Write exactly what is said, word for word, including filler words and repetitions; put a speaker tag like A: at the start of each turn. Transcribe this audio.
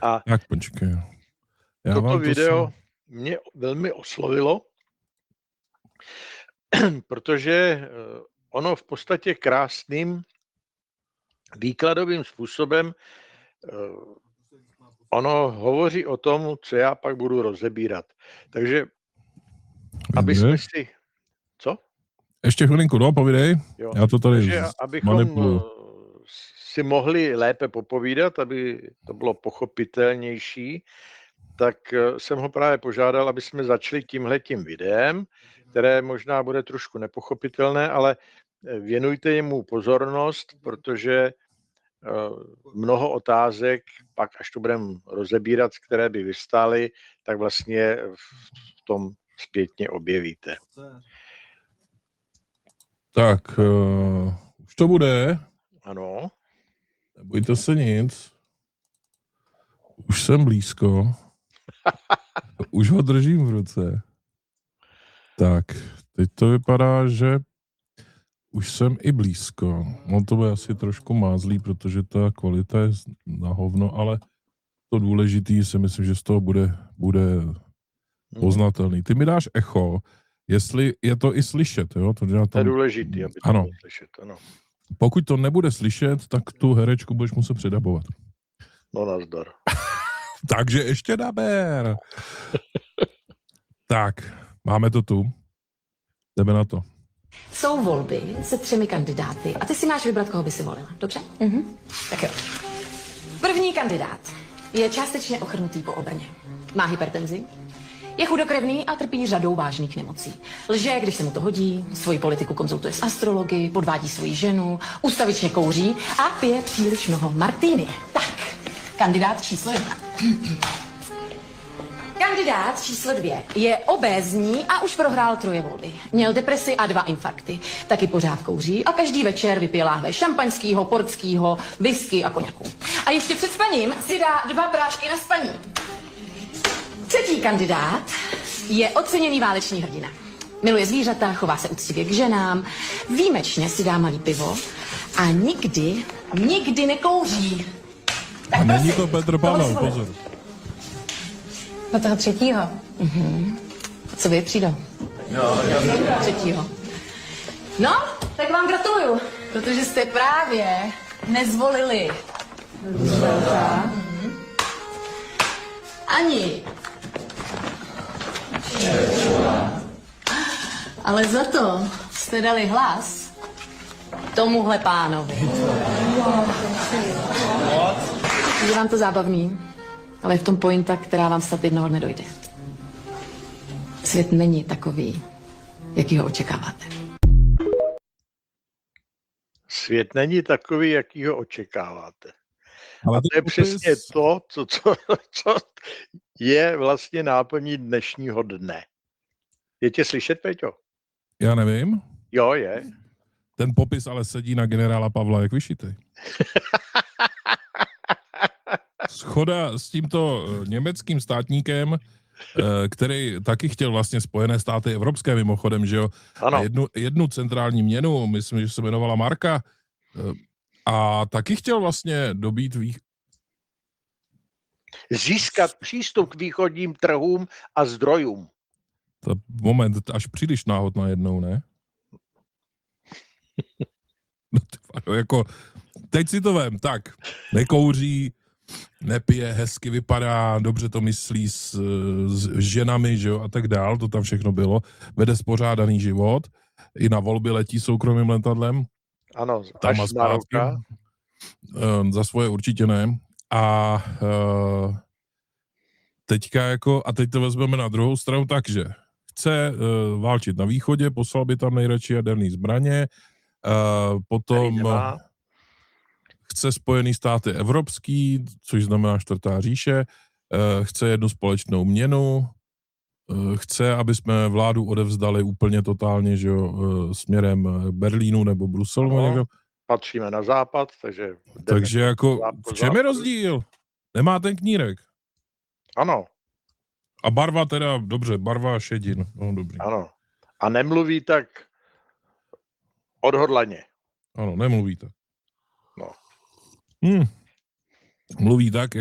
A: A
B: tak počkej. Já
A: toto
B: vám to
A: video
B: si...
A: mě velmi oslovilo, protože ono v podstatě krásným výkladovým způsobem ono hovoří o tom, co já pak budu rozebírat. Takže, aby jsme si... Co?
B: Ještě chvilinku, no, povídej.
A: Jo.
B: Já to tady
A: Takže abychom
B: manipuluju.
A: si mohli lépe popovídat, aby to bylo pochopitelnější, tak jsem ho právě požádal, aby jsme začali tímhletím videem, které možná bude trošku nepochopitelné, ale věnujte jemu pozornost, protože mnoho otázek, pak až to budeme rozebírat, které by vystály, tak vlastně v tom zpětně objevíte.
B: Tak, uh, už to bude.
A: Ano.
B: Nebojte se nic. Už jsem blízko. Už ho držím v ruce. Tak, teď to vypadá, že už jsem i blízko. No to bude asi trošku mázlý, protože ta kvalita je na hovno, ale to důležitý si myslím, že z toho bude, bude poznatelný. Ty mi dáš echo, jestli je to i slyšet, jo? To, tam...
A: to je důležitý, aby to
B: ano.
A: bylo slyšet, ano.
B: Pokud to nebude slyšet, tak tu herečku budeš muset předabovat.
A: No nazdar.
B: Takže ještě naber. Tak, máme to tu. Jdeme na to.
C: Jsou volby se třemi kandidáty a ty si máš vybrat, koho by si volila. Dobře? Mhm. Tak jo. První kandidát je částečně ochrnutý po obrně. Má hypertenzi, je chudokrevný a trpí řadou vážných nemocí. Lže, když se mu to hodí, svoji politiku konzultuje s astrology, podvádí svoji ženu, ustavičně kouří a pije příliš mnoho martýny. Tak, kandidát číslo jedna. Kandidát číslo dvě je obézní a už prohrál troje volby. Měl depresi a dva infarkty. Taky pořád kouří a každý večer vypije láhve šampaňskýho, portskýho, whisky a koněku. A ještě před spaním si dá dva prášky na spaní. Třetí kandidát je oceněný váleční hrdina. Miluje zvířata, chová se uctivě k ženám, výjimečně si dá malý pivo a nikdy, nikdy nekouří. Tak
B: a není to Petr Pavel, pozor.
C: No toho třetího. Mhm. Co vy, Přído?
D: Jo, já
C: Třetího. No, tak vám gratuluju, protože jste právě nezvolili. Mhm. Ani. Ale za to jste dali hlas tomuhle pánovi. Je vám to zábavný, ale je v tom pointa, která vám snad jednoho dne dojde. Svět není takový, jaký ho očekáváte.
A: Svět není takový, jaký ho očekáváte.
B: Ale
A: a to je
B: popis...
A: přesně to, co, co, co je vlastně náplní dnešního dne. Je tě slyšet, Peťo?
B: Já nevím.
A: Jo, je.
B: Ten popis ale sedí na generála Pavla jak vyšitej. Schoda s tímto německým státníkem, který taky chtěl vlastně Spojené státy evropské mimochodem, že jo?
A: Ano.
B: A jednu, jednu centrální měnu, myslím, že se jmenovala marka, a taky chtěl vlastně dobít vých...
A: Získat přístup k východním trhům a zdrojům.
B: To moment, až příliš náhod najednou, ne? No, typa, jako, teď si to vem, tak, nekouří, nepije, hezky vypadá, dobře to myslí s, s ženami, že jo, a tak dál, to tam všechno bylo, vede spořádaný život, i na volby letí soukromým letadlem,
A: ano,
B: tam a zpátky, uh, za svoje určitě ne, a uh, teďka jako, a teď to vezmeme na druhou stranu, takže chce uh, válčit na východě, poslal by tam nejradši jaderný zbraně, uh, potom chce Spojený státy evropský, což znamená čtvrtá říše, uh, chce jednu společnou měnu, uh, chce, aby jsme vládu odevzdali úplně totálně, že jo, uh, směrem Berlínu nebo Bruselu.
A: Ano, patříme na západ, takže...
B: Takže jako, v čem je rozdíl? Nemá ten knírek.
A: Ano.
B: A barva teda, dobře, barva šedin. No, dobrý.
A: Ano. A nemluví tak odhodlaně.
B: Ano, nemluví tak.
A: No.
B: Hmm. Mluví tak,